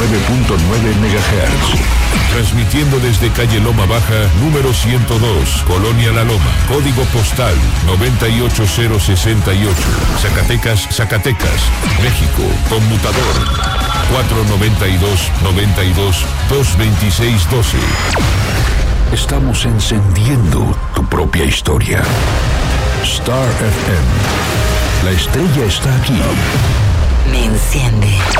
MHz. Transmitiendo desde calle Loma Baja, número 102, Colonia La Loma, código postal 98068, Zacatecas, Zacatecas, México, conmutador 492-92-226-12. Estamos encendiendo tu propia historia. Star FM. La estrella está aquí. Me enciende.